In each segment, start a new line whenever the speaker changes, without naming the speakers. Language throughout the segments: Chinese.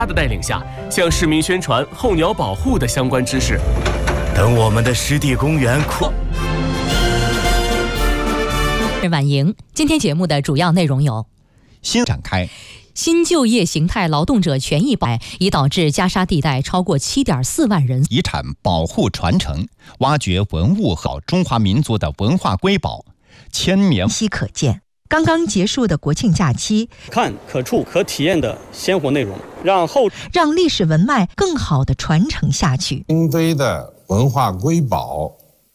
他的带领下，向市民宣传候鸟保护的相关知识。
等我们的湿地公园
晚莹，今天节目的主要内容有：
新展开。
新就业形态劳动者权益保已导致加沙地带超过7.4万人。
遗产保护传承，挖掘文物和中华民族的文化瑰宝，千年
依稀可见。刚刚结束的国庆假期，
看可触可体验的鲜活内容，让
历史文脉更好地传承下去。
新飞的文化瑰宝，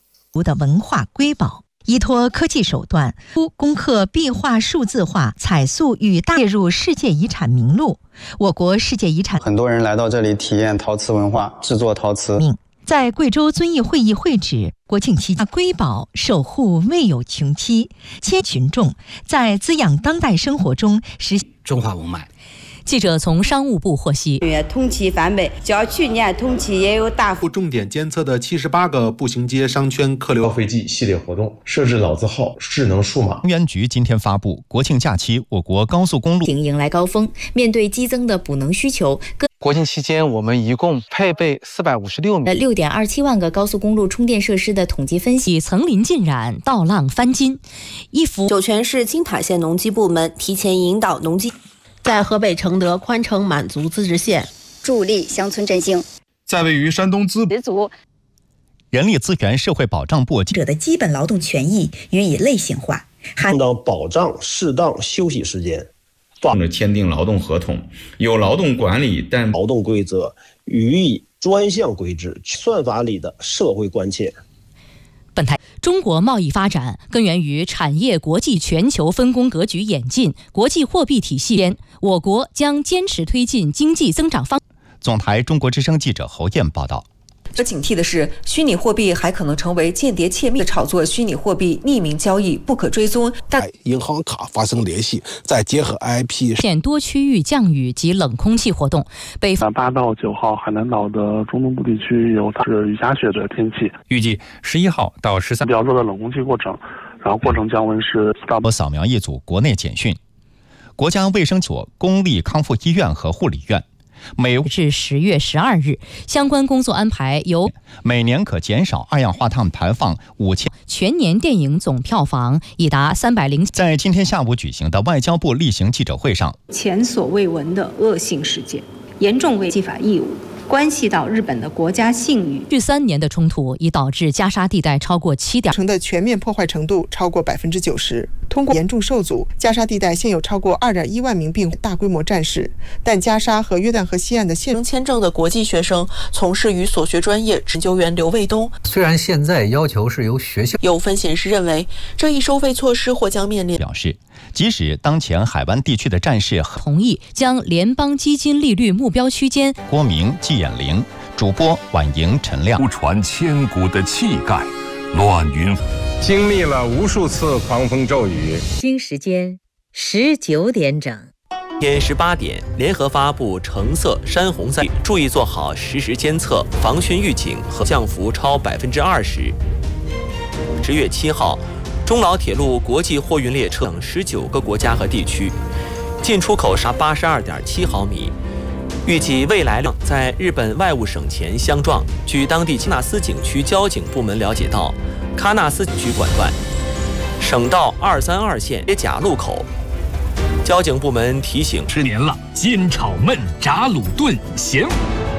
依托科技手段，攻克壁画数字化、彩塑与列入世界遗产名录。我国世界遗产，
很多人来到这里体验陶瓷文化，制作陶瓷。
在贵州遵义会议会址，国庆期间瑰宝守护未有穷期，群众在滋养当代生活中实现
中华文脉。
记者从商务部获悉，
同期翻倍，较去年同期也有大幅
重点监测的78个步行街商圈客流
消费季系列活动，设置老字号智能数码。
能源局今天发布，国庆假期我国高速公路
迎来高峰，面对激增的补能需求，
国庆期间我们一共配备456名
6.27万个高速公路充电设施的统计分析。
层林尽染，稻浪翻金，
酒泉市金塔县农机部门提前引导农机。
在河北承德宽城满族自治县
助力乡村振兴。
在位于山东
十足
人力资源社会保障部
者的基本劳动权益予以类型化，
应当保障适当休息时间，
签订劳动合同，有劳动管理，但
劳动规则予以专项规制，算法里的社会关切。
本台中国贸易发展根源于产业国际全球分工格局演进，国际货币体系间，我国将坚持推进经济增长方。
总台中国之声记者侯燕报道。
警惕的是，虚拟货币还可能成为间谍窃密炒作，虚拟货币匿名交易不可追踪，
但银行卡发生联系，再结合 IP，
现多区域降雨及冷空气活动。北方
8到9号，海南岛的中东部地区有雨夹雪的天气。
预计11号到13
比较热的冷空气过程，然后过程降温是
我扫描一组国内简讯。国家卫生所、公立康复医院和护理院。
至10月12日，相关工作安排由
每年可减少二氧化碳排放5000，
全年电影总票房已达300。
在今天下午举行的外交部例行记者会上，
前所未闻的恶性事件，严重违纪法义务，关系到日本的国家信誉。
据3年的冲突已导致加沙地带超过
成的全面破坏程度超过90%。通过严重受阻，加沙地带现有超过2.1万名病大规模战事，但加沙和约旦河西岸的
签证的国际学生从事于所学专业研究员刘卫东。
虽然现在要求是由学校，
有分显示认为这一收费措施或将面临。
表示，即使当前海湾地区的战事
同意将联邦基金利率目标区间。
郭明、季衍玲，主播婉莹、陈亮，
流传千古的气概，乱云。
经历了无数次狂风骤雨。
京时间19点整。
天18点，联合发布橙色、山红色，注意做好实时监测、防汛预警和降幅超20%。10月7号，中老铁路国际货运列车等19个国家和地区，进出口沙82.7毫米。预计未来在日本外务省前相撞。据当地喀纳斯景区交警部门了解到，喀纳斯区管段省道232线甲路口，交警部门提醒
：10年了，煎炒焖炸卤炖咸。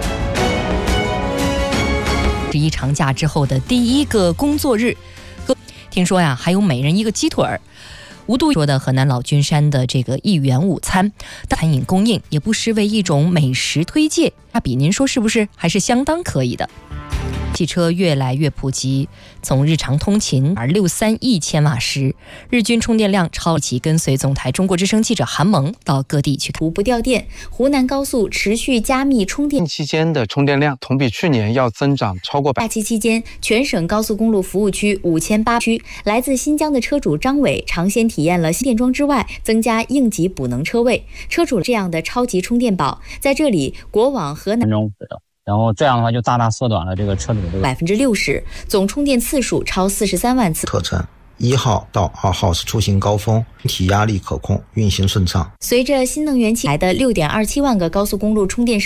11长假之后的第一个工作日，听说呀，还有每人一个鸡腿儿。无度说的河南老君山的这个1元午餐，餐饮供应也不失为一种美食推介。那比您说是不是还是相当可以的？汽车越来越普及，从日常通勤263亿千瓦时，日均充电量超其跟随总台中国之声记者韩萌到各地去
不掉电。湖南高速持续加密充电
期间的充电量同比去年要增长超过
假期期间，全省高速公路服务区5800区，来自新疆的车主张伟尝鲜体验了电桩之外增加应急补能车位。车主这样的超级充电宝，在这里国网河南
然后这样的话就大大缩短了这个车主的
60%，总充电次数超43万次。
特产
1号到2号是出行高峰，整体压力可控，运行顺畅。
随着新能源汽来的6.27万个高速公路充电